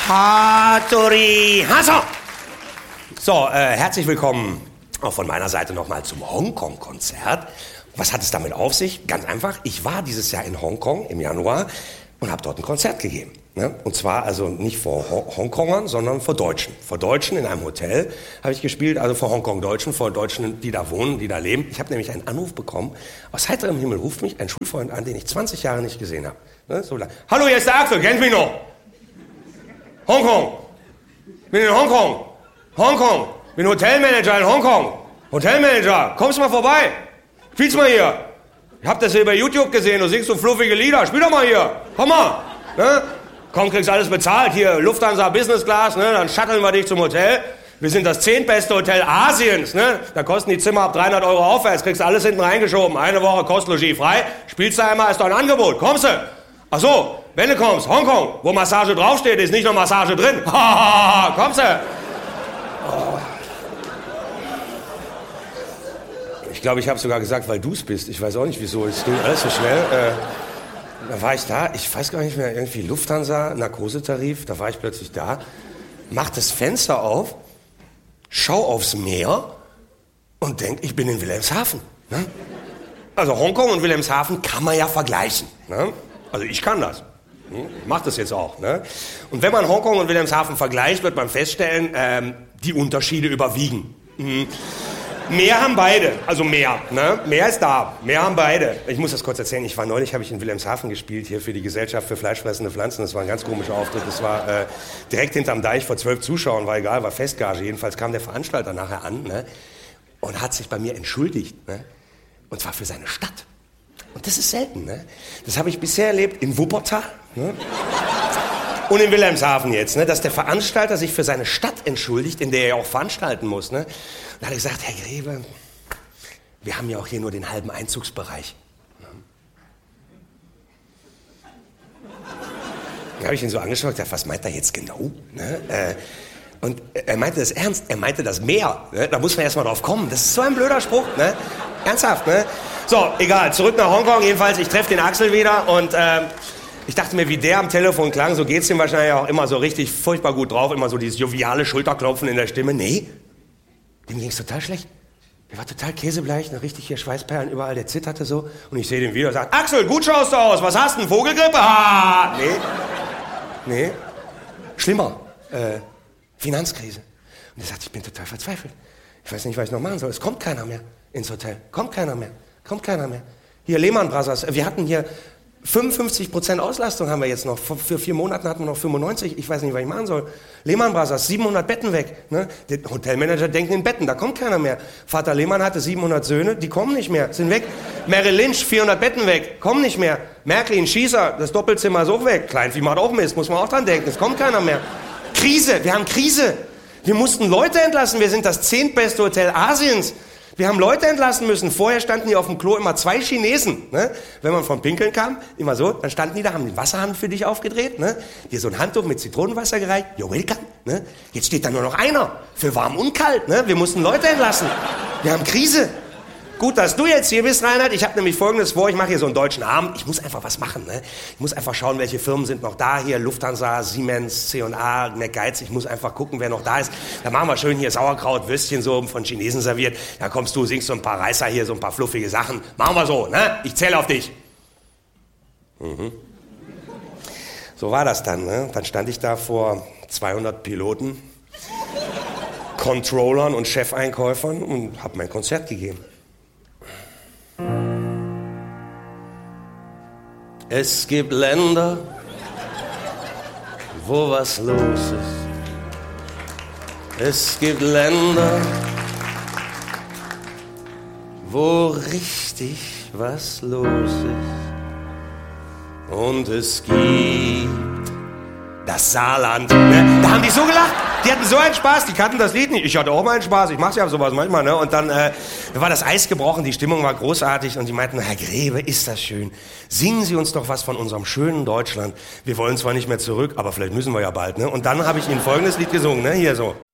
Hattori Hasso! So, herzlich willkommen auch von meiner Seite nochmal zum Hongkong-Konzert. Was hat es damit auf sich? Ganz einfach, ich war dieses Jahr in Hongkong im Januar und habe dort ein Konzert gegeben. Ne? Und zwar also nicht vor Hongkongern, sondern vor Deutschen. Vor Deutschen in einem Hotel habe ich gespielt, also vor Hongkong-Deutschen, vor Deutschen, die da wohnen, die da leben. Ich habe nämlich einen Anruf bekommen, aus heiterem Himmel ruft mich ein Schulfreund an, den ich 20 Jahre nicht gesehen habe. Ne? So lang. Hallo, hier ist der Axel, kennst mich noch? Hongkong. Bin in Hongkong. Hongkong. Bin Hotelmanager in Hongkong. Hotelmanager, kommst mal vorbei. Spiel's mal hier. Ich hab das hier bei YouTube gesehen, du singst so fluffige Lieder. Spiel doch mal hier. Komm mal. Ne? Komm, kriegst alles bezahlt. Hier, Lufthansa Business Class, ne? Dann shutteln wir dich zum Hotel. Wir sind das 10. beste Hotel Asiens, ne? Da kosten die Zimmer ab 300 € aufwärts. Kriegst alles hinten reingeschoben. Eine Woche Kostlogie frei. Spielst du einmal, ist doch ein Angebot. Kommst du? Ach so, wenn du kommst, Hongkong, wo Massage draufsteht, ist nicht noch Massage drin. Kommst du? Oh. Ich glaube, ich habe sogar gesagt, weil du es bist. Ich weiß auch nicht, wieso. Es ging alles so schnell. Da war ich da, ich weiß gar nicht mehr, irgendwie Lufthansa, Narkosetarif, da war ich plötzlich da, mach das Fenster auf, schau aufs Meer und denk, ich bin in Wilhelmshaven. Ne? Also Hongkong und Wilhelmshaven kann man ja vergleichen. Ne? Also ich kann das. Ich mach das jetzt auch. Ne? Und wenn man Hongkong und Wilhelmshaven vergleicht, wird man feststellen, die Unterschiede überwiegen. Mehr haben beide, also mehr, ne? Mehr ist da, mehr haben beide. Ich muss das kurz erzählen, neulich habe ich in Wilhelmshaven gespielt, hier für die Gesellschaft für fleischfressende Pflanzen, das war ein ganz komischer Auftritt, das war direkt hinterm Deich vor 12 Zuschauern, war egal, war Festgage, jedenfalls kam der Veranstalter nachher an, ne? Und hat sich bei mir entschuldigt, ne? Und zwar für seine Stadt. Und das ist selten, ne? Das habe ich bisher erlebt in Wuppertal, ne? Und in Wilhelmshaven jetzt, ne, dass der Veranstalter sich für seine Stadt entschuldigt, in der er ja auch veranstalten muss. Ne? Da hat er gesagt, Herr Grebe, wir haben ja auch hier nur den halben Einzugsbereich. Da habe ich ihn so angeschaut und gesagt, was meint er jetzt genau? Ne? Und er meinte das ernst, er meinte das Meer. Ne? Da muss man erst mal drauf kommen. Das ist so ein blöder Spruch. Ne? Ernsthaft, ne? So, egal, zurück nach Hongkong. Jedenfalls, ich treffe den Axel wieder und ich dachte mir, wie der am Telefon klang, so geht's ihm wahrscheinlich auch immer so richtig furchtbar gut drauf, immer so dieses joviale Schulterklopfen in der Stimme. Nee, dem ging's total schlecht. Der war total käsebleich, richtig hier Schweißperlen überall, der zitterte so. Und ich sehe den wieder und sage, Axel, gut schaust du aus, was hast du, Vogelgrippe? Ah, nee, schlimmer, Finanzkrise. Und er sagt, ich bin total verzweifelt. Ich weiß nicht, was ich noch machen soll. Es kommt keiner mehr ins Hotel, kommt keiner mehr. Hier, Lehman Brothers, wir hatten hier 55% Auslastung haben wir jetzt noch. Für 4 Monaten hatten wir noch 95. Ich weiß nicht, was ich machen soll. Lehman Brothers, 700 Betten weg. Ne? Der Hotelmanager denkt in Betten, da kommt keiner mehr. Vater Lehmann hatte 700 Söhne, die kommen nicht mehr, sind weg. Merrill Lynch, 400 Betten weg, kommen nicht mehr. Märklin, Schießer, das Doppelzimmer ist auch weg. Kleinvieh macht auch Mist, muss man auch dran denken, es kommt keiner mehr. Krise, wir haben Krise. Wir mussten Leute entlassen, wir sind das 10. beste Hotel Asiens. Wir haben Leute entlassen müssen. Vorher standen hier auf dem Klo immer 2 Chinesen. Ne? Wenn man vom Pinkeln kam, immer so, dann standen die da, haben den Wasserhahn für dich aufgedreht. Ne? Dir so ein Handtuch mit Zitronenwasser gereicht. You're welcome. Ne? Jetzt steht da nur noch einer. Für warm und kalt. Ne? Wir mussten Leute entlassen. Wir haben Krise. Gut, dass du jetzt hier bist, Reinhard. Ich habe nämlich Folgendes vor. Ich mache hier so einen deutschen Abend. Ich muss einfach was machen. Ne? Ich muss einfach schauen, welche Firmen sind noch da. Hier Lufthansa, Siemens, C&A, McGeiz. Ich muss einfach gucken, wer noch da ist. Da machen wir schön hier Sauerkraut, Würstchen so von Chinesen serviert. Da kommst du, singst so ein paar Reißer hier, so ein paar fluffige Sachen. Machen wir so, ne? Ich zähle auf dich. So war das dann. Ne? Dann stand ich da vor 200 Piloten, Controllern und Chefeinkäufern und habe mein Konzert gegeben. Es gibt Länder, wo was los ist. Es gibt Länder, wo richtig was los ist. Und es gibt das Saarland. Ne? Da haben die so gelacht. Die hatten so einen Spaß, die kannten das Lied nicht. Ich hatte auch mal einen Spaß, ich mach's ja sowas manchmal. Ne? Und dann war das Eis gebrochen, die Stimmung war großartig. Und die meinten, Herr Grebe, ist das schön. Singen Sie uns doch was von unserem schönen Deutschland. Wir wollen zwar nicht mehr zurück, aber vielleicht müssen wir ja bald. Ne? Und dann habe ich Ihnen folgendes Lied gesungen, ne? Hier so.